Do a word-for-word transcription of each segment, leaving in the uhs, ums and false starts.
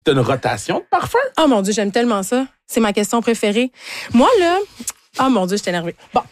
T'as une rotation de parfums? Oh mon Dieu, j'aime tellement ça. C'est ma question préférée. Moi, là... Oh mon Dieu, je suis énervée. Bon.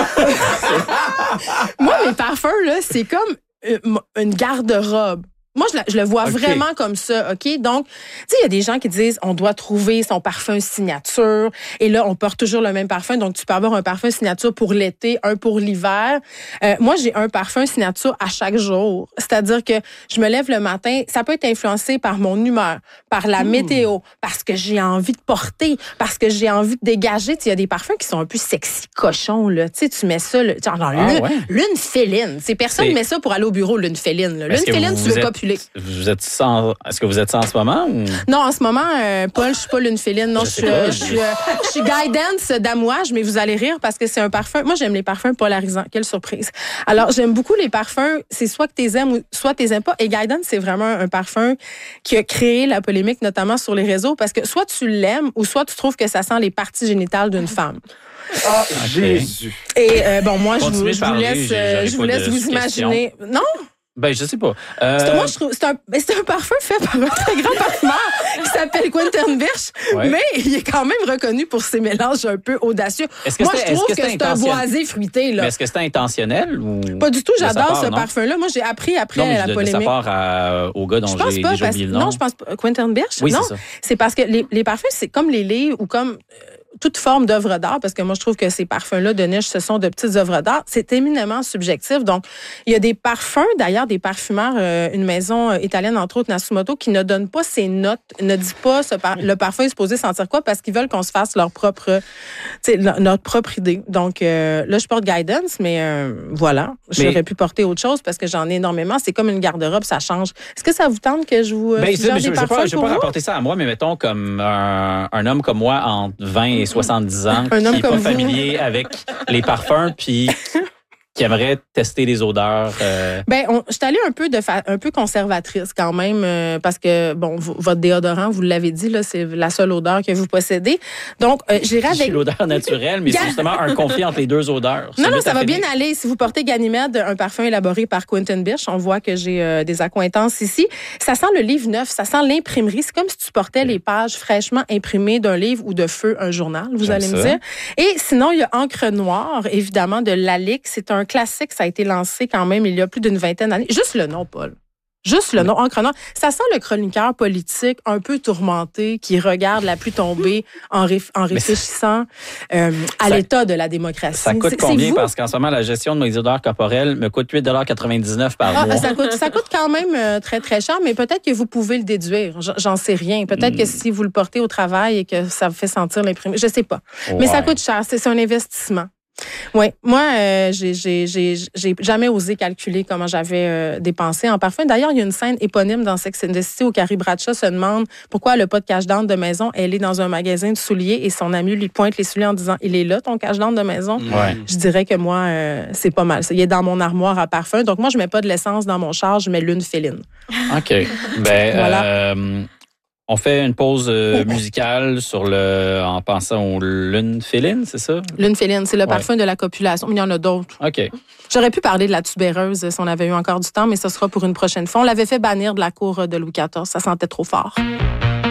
Moi, mes parfums, là, c'est comme une garde-robe. Moi, je, la, je le vois okay. vraiment comme ça, OK? Donc, tu sais, il y a des gens qui disent on doit trouver son parfum signature. Et là, on porte toujours le même parfum. Donc, tu peux avoir un parfum signature pour l'été, un pour l'hiver. Euh, moi, j'ai un parfum signature à chaque jour. C'est-à-dire que je me lève le matin. Ça peut être influencé par mon humeur, par la mmh. météo, parce que j'ai envie de porter, parce que j'ai envie de dégager. Tu sais, il y a des parfums qui sont un peu sexy cochons, là. Tu sais, tu mets ça, là, genre, ah, lune, ouais. lune féline. C'est personne ne met ça pour aller au bureau, lune féline. Là. Lune féline, tu veux pas plus. Vous êtes sans, est-ce que vous êtes ça en ce moment? Ou? Non, en ce moment, euh, Paul, je suis pas l'une féline. Non, je, je suis, euh, je suis, euh, je suis guidance d'amouage, mais vous allez rire parce que c'est un parfum. Moi, j'aime les parfums polarisants. Quelle surprise. Alors, j'aime beaucoup les parfums. C'est soit que t'es aimes ou soit t'es aimes pas. Et guidance, c'est vraiment un parfum qui a créé la polémique, notamment sur les réseaux, parce que soit tu l'aimes ou soit tu trouves que ça sent les parties génitales d'une femme. Ah, oh, Jésus. Et euh, bon, moi, je vous, je vous laisse, euh, je vous laisse vous imaginer. Non? Ben, je sais pas. Euh... C'est, moi, je trouve, c'est, un, c'est un parfum fait par un très grand parfumeur qui s'appelle Quentin Birch, ouais. mais il est quand même reconnu pour ses mélanges un peu audacieux. Est-ce que moi, c'est, je trouve est-ce que, que c'est, c'est un boisé fruité. Là. Mais est-ce que c'est intentionnel? Ou... Pas du tout, j'adore part, ce non? parfum-là. Moi, j'ai appris après non, mais la de, polémique. De sa part à, au gars dont je pense j'ai pas, déjà parce, oublié le nom. Non, je pense pas. Quentin Birch? Oui, non, c'est ça. C'est parce que les, les parfums, c'est comme les livres ou comme... toute forme d'œuvre d'art, parce que moi, je trouve que ces parfums-là de niche, ce sont de petites œuvres d'art. C'est éminemment subjectif. Donc, il y a des parfums, d'ailleurs, des parfumeurs, euh, une maison euh, italienne, entre autres, Nasumoto, qui ne donne pas ses notes, ne dit pas ce par- le parfum est supposé sentir quoi, parce qu'ils veulent qu'on se fasse leur propre, tu sais, notre propre idée. Donc, euh, là, je porte Guidance, mais euh, voilà. Mais... J'aurais pu porter autre chose parce que j'en ai énormément. C'est comme une garde-robe, ça change. Est-ce que ça vous tente que je vous euh, ben, suggère mais des je, parfums je ne vais pas vous? rapporter ça à moi, mais mettons comme un, un homme comme moi entre vingt et soixante-dix ans un qui n'est pas familier avec les parfums puis qui aimerait tester les odeurs. Euh... Ben, on, je suis allée un peu de fa- un peu conservatrice quand même euh, parce que bon, v- votre déodorant, vous l'avez dit là, c'est la seule odeur que vous possédez. Donc, euh, j'irai avec c'est l'odeur naturelle, mais c'est justement un conflit entre les deux odeurs. Non, non, ça va bien aller. Si vous portez Ganymède, un parfum élaboré par Quentin Birch, on voit que j'ai euh, des accointances ici. Ça sent le livre neuf, ça sent l'imprimerie. C'est comme si tu portais les pages fraîchement imprimées d'un livre ou de feu, un journal, vous J'aime allez ça. me dire. Et sinon, il y a Encre noire, évidemment, de Lalique. C'est un classique, ça a été lancé quand même il y a plus d'une vingtaine d'années. Juste le nom, Paul. Juste le nom, Encre noire. Ça sent le chroniqueur politique un peu tourmenté qui regarde la pluie tomber en, réf- en réfléchissant euh, à ça, l'état de la démocratie. Ça coûte c'est, combien? c'est Parce qu'en ce moment, la gestion de mes odeurs corporelles me coûte huit dollars quatre-vingt-dix-neuf par ah, mois. Ça coûte, ça coûte quand même euh, très, très cher, mais peut-être que vous pouvez le déduire. J'en sais rien. Peut-être mm. que si vous le portez au travail et que ça vous fait sentir l'imprimé, je sais pas. Ouais. Mais ça coûte cher. C'est, c'est un investissement. Oui, moi, euh, j'ai, j'ai, j'ai, j'ai jamais osé calculer comment j'avais euh, dépensé en parfum. D'ailleurs, il y a une scène éponyme dans Sex and the City où Carrie Bradshaw se demande pourquoi elle n'a pas de cache-dente de maison. Elle est dans un magasin de souliers et son ami lui pointe les souliers en disant « Il est là, ton cache-dente de maison? Ouais. » Je dirais que moi, euh, c'est pas mal. Il est dans mon armoire à parfum. Donc, moi, je mets pas de l'essence dans mon char, je mets l'une féline. OK. Ben, voilà. Euh... On fait une pause euh, musicale sur le, en pensant au lune féline, c'est ça? Lune féline, c'est le ouais. parfum de la copulation. Mais il y en a d'autres. OK. J'aurais pu parler de la tubéreuse si on avait eu encore du temps, mais ce sera pour une prochaine fois. On l'avait fait bannir de la cour de Louis quatorze. Ça sentait trop fort.